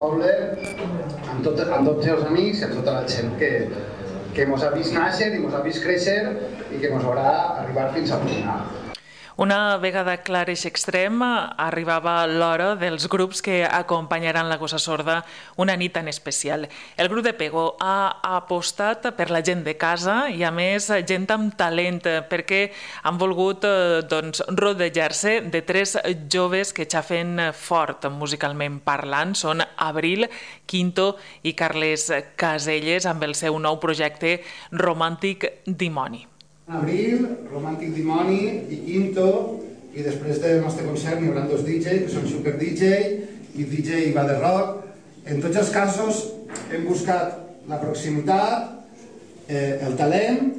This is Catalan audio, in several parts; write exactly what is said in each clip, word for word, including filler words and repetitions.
poble amb, tot, amb tots els amics i amb tota la gent que, que mos ha vist néixer i mos ha vist créixer i que mos haurà arribat fins al final. Una vegada clar eix extrem, arribava l'hora dels grups que acompanyaran la Gossa Sorda una nit tan especial. El grup de Pego ha apostat per la gent de casa i, a més, gent amb talent, perquè han volgut doncs, rodejar-se de tres joves que xafen fort musicalment parlant. Són Abril, Quinto i Carles Caselles amb el seu nou projecte Romàntic Dimoni. Abril, Romàntic Dimoni i Quinto, i després del nostre concert n'hi haurà dos D J, que són Super D J i D J va de rock. En tots els casos hem buscat la proximitat, eh, el talent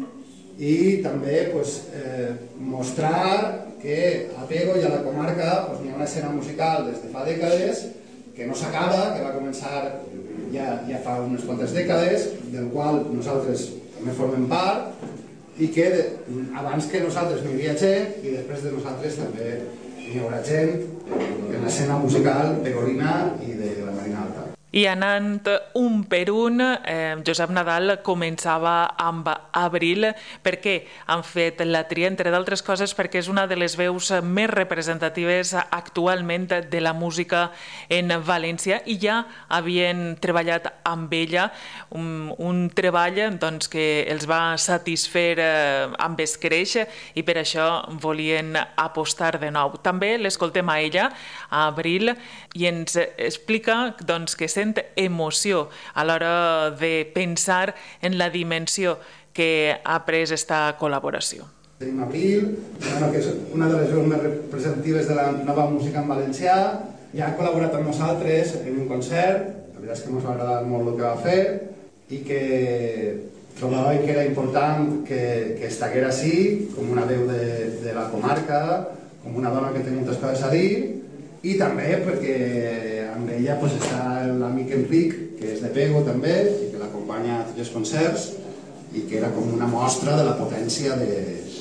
i també pues, eh, mostrar que a Pego i a la comarca pues, hi ha una escena musical des de fa dècades que no s'acaba, que va començar ja, ja fa unes quantes dècades, del qual nosaltres també formem part, i que abans que nosaltres n'hi havia gent i després de nosaltres també hi haurà gent en l'escena musical pegorina i de la Marina Alta. I anant un per un, eh, Josep Nadal començava amb Abril. Per què han fet la tria? Entre d'altres coses perquè és una de les veus més representatives actualment de la música en València i ja havien treballat amb ella, un, un treball doncs, que els va satisfer eh, amb escreix i per això volien apostar de nou. També l'escoltem a ella, a Abril, i ens explica doncs, que sent emoció a l'hora de pensar en la dimensió que ha pres esta col·laboració. Tenim Abril, que és una de les veus més representatives de la nova música en valencià, ja ha col·laborat amb nosaltres en un concert, la veritat és que ens va agradar molt el que va fer i que trobava que era important que, que estiguera així, com una veu de, de la comarca, com una dona que té moltes coses a dir, i també perquè amb ella pues, està l'amic Enric, que és de Pego també, i que l'acompanya a tots els concerts, i que era com una mostra de la potència de,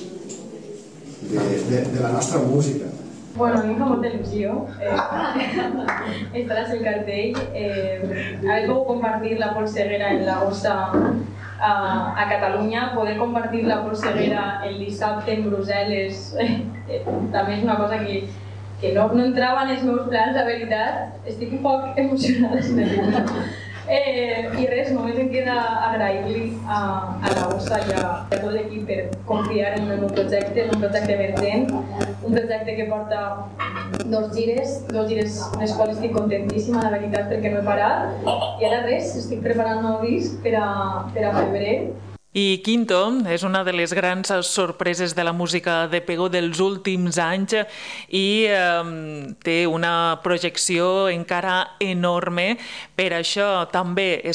de, de, de la nostra música. Bueno, a mi em fa molta il·lusió eh, estar a el cartell, eh, haver pogut compartir la polseguera en la Gossa a, a Catalunya, poder compartir la polseguera el dissabte en Brussel·les, eh, també és una cosa que que no, no entrava en els meus plans, la veritat. Estic un poc emocionada. Eh, I res, només em queda agrair-li a, a la Gossa i a, a tot l'equip per confiar en el meu projecte. És un projecte emergent, un projecte que porta dos gires, dos gires en les quals estic contentíssima, la veritat, perquè no he parat. I ara res, estic preparant un nou disc per a, per a febrer. I Quinto és una de les grans sorpreses de la música de Pego dels últims anys i eh, té una projecció encara enorme. Per això també